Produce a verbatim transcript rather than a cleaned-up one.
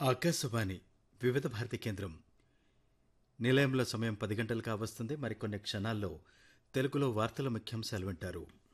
ఆకాశవాణి వివిధ భారతి కేంద్రం నిలయంలో సమయం పది గంటలు కావస్తుంది. మరికొన్ని క్షణాల్లో తెలుగులో వార్తల ముఖ్యాంశాలు వింటారు.